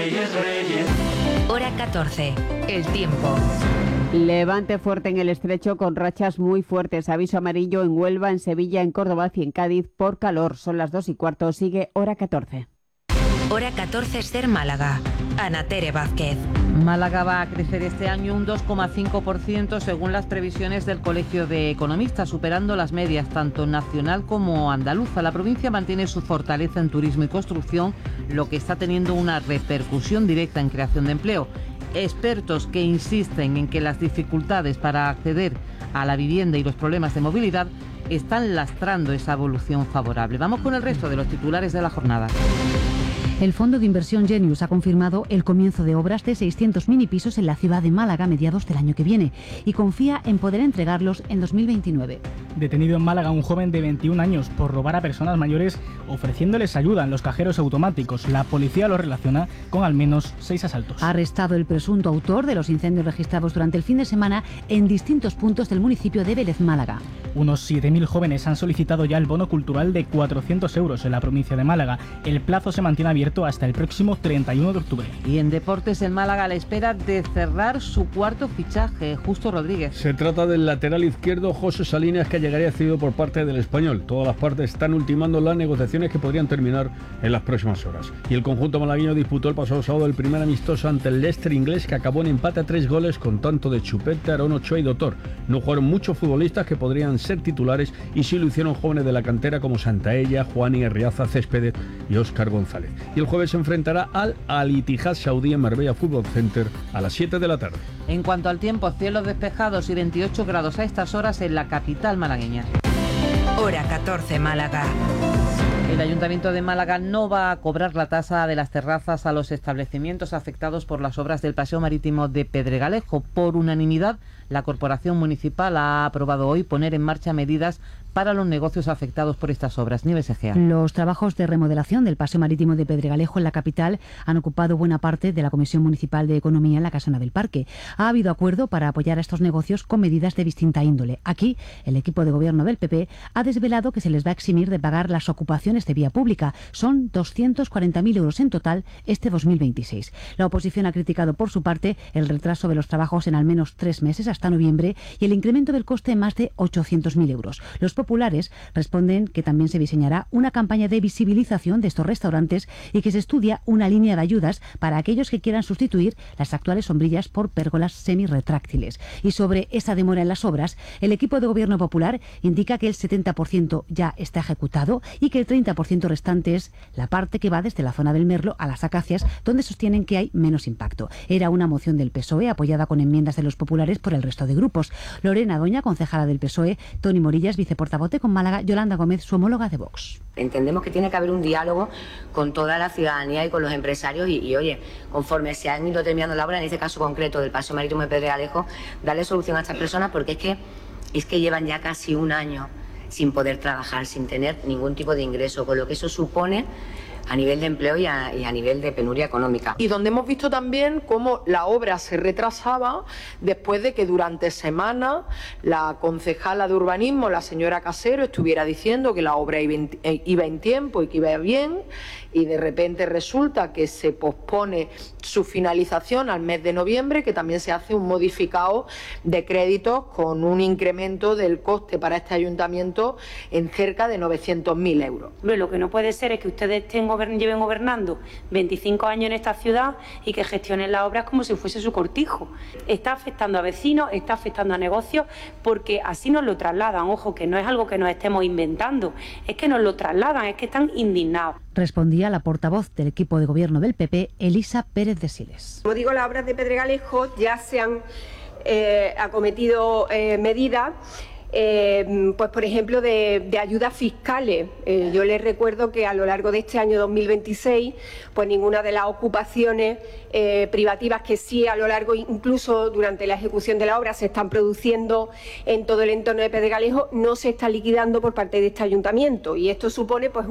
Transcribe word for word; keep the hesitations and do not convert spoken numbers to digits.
Hora catorce. El tiempo. Levante fuerte en el estrecho con rachas muy fuertes. Aviso amarillo en Huelva, en Sevilla, en Córdoba y en Cádiz por calor. Son las dos y cuarto. Sigue Hora catorce. Hora catorce, Ser Málaga. Ana Tere Vázquez. Málaga va a crecer este año un dos coma cinco por ciento según las previsiones del Colegio de Economistas, superando las medias tanto nacional como andaluza. La provincia mantiene su fortaleza en turismo y construcción, lo que está teniendo una repercusión directa en creación de empleo. Expertos que insisten en que las dificultades para acceder a la vivienda y los problemas de movilidad están lastrando esa evolución favorable. Vamos con el resto de los titulares de la jornada. El fondo de inversión Genius ha confirmado el comienzo de obras de seiscientos minipisos en la ciudad de Málaga a mediados del año que viene y confía en poder entregarlos en dos mil veintinueve. Detenido en Málaga un joven de veintiún años por robar a personas mayores ofreciéndoles ayuda en los cajeros automáticos. La policía lo relaciona con al menos seis asaltos. Ha arrestado el presunto autor de los incendios registrados durante el fin de semana en distintos puntos del municipio de Vélez, Málaga. Unos siete mil jóvenes han solicitado ya el bono cultural de cuatrocientos euros en la provincia de Málaga. El plazo se mantiene abierto hasta el próximo treinta y uno de octubre. Y en deportes, el Málaga a la espera de cerrar su cuarto fichaje, Justo Rodríguez. Se trata del lateral izquierdo José Salinas, que llegaría cedido por parte del Español. Todas las partes están ultimando las negociaciones que podrían terminar en las próximas horas. Y el conjunto malagueño disputó el pasado sábado el primer amistoso ante el Leicester inglés, que acabó en empate a tres goles con tanto de Chupete, Aarón Ochoa y Dotor. No jugaron muchos futbolistas que podrían ser titulares y sí lo hicieron jóvenes de la cantera como Santaella, Juani, Arriaza, Céspedes y Óscar González. Y el jueves se enfrentará al Al-Ittihad Saudí en Marbella Fútbol Center a las siete de la tarde. En cuanto al tiempo, cielos despejados y veintiocho grados a estas horas en la capital malagueña. Hora catorce, Málaga. El Ayuntamiento de Málaga no va a cobrar la tasa de las terrazas a los establecimientos afectados por las obras del Paseo Marítimo de Pedregalejo. Por unanimidad, la Corporación Municipal ha aprobado hoy poner en marcha medidas para los negocios afectados por estas obras. Nieves Egea. Los trabajos de remodelación del Paseo Marítimo de Pedregalejo en la capital han ocupado buena parte de la Comisión Municipal de Economía en la Casona del Parque. Ha habido acuerdo para apoyar a estos negocios con medidas de distinta índole. Aquí, el equipo de gobierno del P P ha desvelado que se les va a eximir de pagar las ocupaciones de vía pública. Son doscientos cuarenta mil euros en total este dos mil veintiséis. La oposición ha criticado por su parte el retraso de los trabajos en al menos tres meses hasta noviembre y el incremento del coste en más de ochocientos mil euros. Los populares responden que también se diseñará una campaña de visibilización de estos restaurantes y que se estudia una línea de ayudas para aquellos que quieran sustituir las actuales sombrillas por pérgolas semirretráctiles. Y sobre esa demora en las obras, el equipo de gobierno popular indica que el setenta por ciento ya está ejecutado y que el treinta por ciento restante es la parte que va desde la zona del Merlo a las Acacias, donde sostienen que hay menos impacto. Era una moción del P S O E apoyada con enmiendas de los populares por el resto de grupos. Lorena Doña, concejala del P S O E, Toni Morillas, viceportavoz con Málaga, Yolanda Gómez, su homóloga de Vox. Entendemos que tiene que haber un diálogo con toda la ciudadanía y con los empresarios y, y oye, conforme se han ido terminando la obra, en este caso concreto del Paseo Marítimo de Pedregalejo, darle solución a estas personas porque es que, es que llevan ya casi un año sin poder trabajar, sin tener ningún tipo de ingreso, con lo que eso supone a nivel de empleo y a, y a nivel de penuria económica. Y donde hemos visto también cómo la obra se retrasaba después de que durante semanas la concejala de urbanismo, la señora Casero, estuviera diciendo que la obra iba en, iba en tiempo y que iba bien, y de repente resulta que se pospone su finalización al mes de noviembre, que también se hace un modificado de créditos con un incremento del coste para este ayuntamiento en cerca de novecientos mil euros. Lo que no puede ser es que ustedes estén gobern- lleven gobernando veinticinco años en esta ciudad y que gestionen las obras como si fuese su cortijo. Está afectando a vecinos, está afectando a negocios, porque así nos lo trasladan. Ojo, que no es algo que nos estemos inventando, es que nos lo trasladan, es que están indignados. Respondía la portavoz del equipo de gobierno del P P, Elisa Pérez de Siles. Como digo, las obras de Pedregalejo ya se han eh, acometido eh, medidas, eh, pues por ejemplo, de, de ayudas fiscales. Eh, yo les recuerdo que a lo largo de este año dos mil veintiséis, pues ninguna de las ocupaciones eh, privativas que sí a lo largo, incluso durante la ejecución de la obra, se están produciendo en todo el entorno de Pedregalejo, no se está liquidando por parte de este ayuntamiento. Y esto supone pues